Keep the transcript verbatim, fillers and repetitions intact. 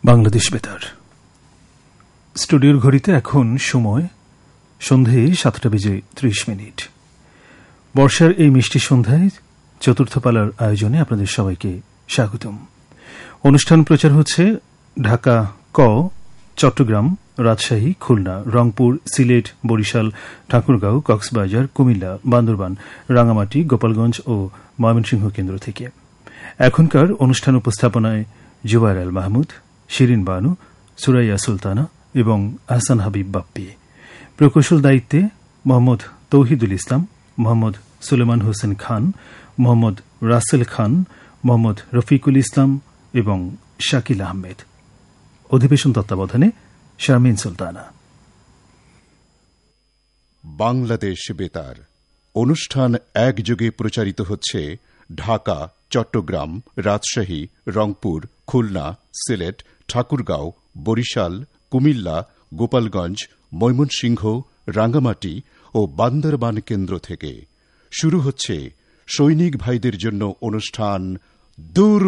বাংলাদেশ বেতার স্টুডিওর ঘড়িতে এখন সময় সন্ধে সাতটা বেজে ত্রিশ মিনিট। বর্ষার এই মিষ্টি সন্ধ্যায় চতুর্থ পালার আয়োজনে আপনাদের সবাইকে স্বাগতম। অনুষ্ঠান প্রচার হচ্ছে ঢাকা, ক, চট্টগ্রাম, রাজশাহী, খুলনা, রংপুর, সিলেট, বরিশাল, ঠাকুরগাঁও, কক্সবাজার, কুমিল্লা, বান্দরবান, রাঙামাটি, গোপালগঞ্জ ও ময়মনসিংহ কেন্দ্র থেকে। এখনকার অনুষ্ঠান উপস্থাপনায় জুবায়ের আল মাহমুদ, শিরিন বানু, সুরাইয়া সুলতানা এবং আহসান হাবিব বাপ্পি। প্রকৌশল দায়িত্বে মোহাম্মদ তৌহিদুল ইসলাম, মোহাম্মদ সুলেমান হোসেন খান, মোহাম্মদ রাসেল খান, মোহাম্মদ রফিকুল ইসলাম এবং শাকিল আহমেদ। অধিবেশন তত্ত্বাবধানে শারমিন সুলতানা। বাংলাদেশ বেতার অনুষ্ঠান একযোগে প্রচারিত হচ্ছে ঢাকা, চট্টগ্রাম, রাজশাহী, রংপুর, খুলনা, সিলেট, ঠাকুরগাঁও, বরিশাল, কুমিল্লা, গোপালগঞ্জ, ময়মনসিংহ, রাঙ্গামাটি ও বান্দরবান কেন্দ্র থেকে। শুরু হচ্ছে সৈনিক ভাইদের জন্য অনুষ্ঠান দূর